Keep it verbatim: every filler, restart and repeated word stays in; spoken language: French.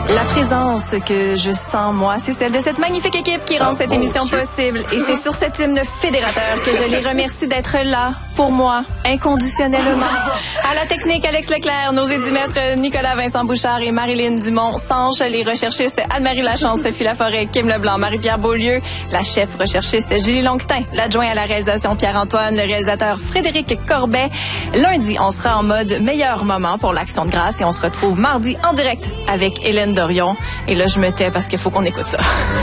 La présence que je sens, moi, c'est celle de cette magnifique équipe qui rend Oh, cette mon émission Dieu. possible. Et c'est sur cet hymne fédérateur que je les remercie d'être là pour moi, inconditionnellement. À la technique, Alex Leclerc, nos édimestres Nicolas Vincent Bouchard et Marilyn Dumont-Sanche, les recherchistes Anne-Marie Lachance, Sophie Laforêt, Kim Leblanc, Marie-Pierre Beaulieu, la chef recherchiste Julie Longtin, l'adjoint à la réalisation Pierre-Antoine, le réalisateur Frédéric Corbet. Lundi, on sera en mode meilleur moment pour l'Action de grâce et on se retrouve mardi en direct avec Hélène Dorion. Et là, je me tais parce qu'il faut qu'on écoute ça.